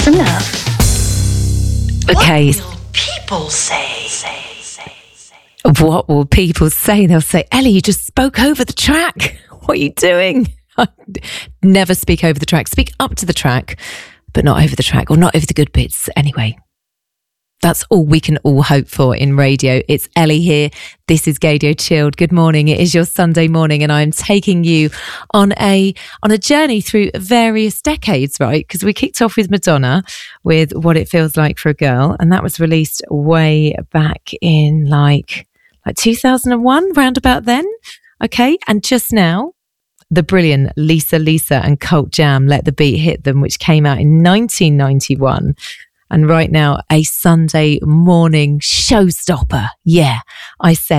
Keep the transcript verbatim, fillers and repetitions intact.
Love. Okay. What will people say? What will people say? They'll say, Ellie, you just spoke over the track. What are you doing? Never speak over the track. Speak up to the track, but not over the track, or not over the good bits. Anyway, that's all we can all hope for in radio. It's Ellie here. This is Gaydio Chilled. Good morning. It is your Sunday morning, and I'm taking you on a on a journey through various decades, right? Because we kicked off with Madonna with What It Feels Like for a Girl, and that was released way back in like like two thousand one, round about then. Okay, and just now, the brilliant Lisa Lisa and Cult Jam, Let the Beat Hit Them, which came out in nineteen ninety-one. And right now, a Sunday morning showstopper. Yeah, I said